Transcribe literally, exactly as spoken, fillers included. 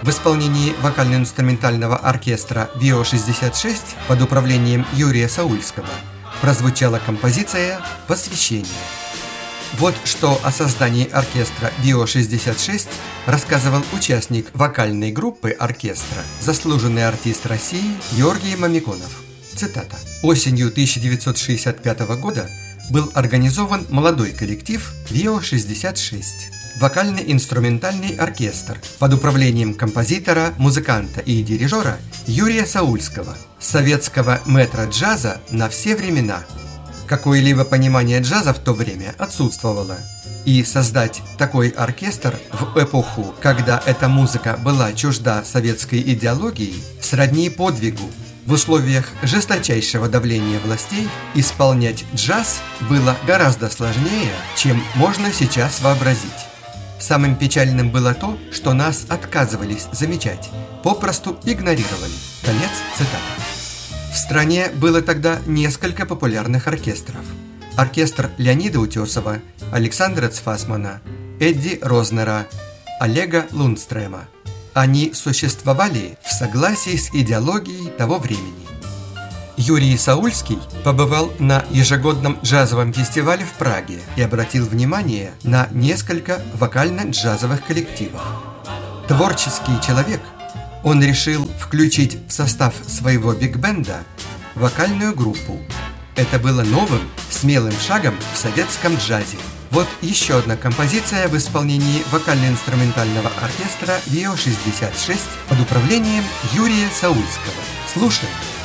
В исполнении вокально-инструментального оркестра ВИО шестьдесят шесть под управлением Юрия Саульского прозвучала композиция «Посвящение». Вот что о создании оркестра ВИО шестьдесят шесть рассказывал участник вокальной группы оркестра, заслуженный артист России Георгий Мамиконов. Цитата. «Осенью тысяча девятьсот шестьдесят пятого года был организован молодой коллектив ВИО шестьдесят шесть. Вокально-инструментальный оркестр под управлением композитора, музыканта и дирижера Юрия Саульского, советского мэтра джаза на все времена. Какое-либо понимание джаза в то время отсутствовало, и создать такой оркестр в эпоху, когда эта музыка была чужда советской идеологии, сродни подвигу. В условиях жесточайшего давления властей исполнять джаз было гораздо сложнее, чем можно сейчас вообразить. Самым печальным было то, что нас отказывались замечать, попросту игнорировали». Конец цитаты. В стране было тогда несколько популярных оркестров. Оркестр Леонида Утесова, Александра Цфасмана, Эдди Рознера, Олега Лундстрема. Они существовали в согласии с идеологией того времени. Юрий Саульский побывал на ежегодном джазовом фестивале в Праге и обратил внимание на несколько вокально-джазовых коллективов. Творческий человек, он решил включить в состав своего биг-бенда вокальную группу. Это было новым, смелым шагом в советском джазе. Вот еще одна композиция в исполнении вокально-инструментального оркестра ВИО шестьдесят шесть под управлением Юрия Саульского. Слушаем.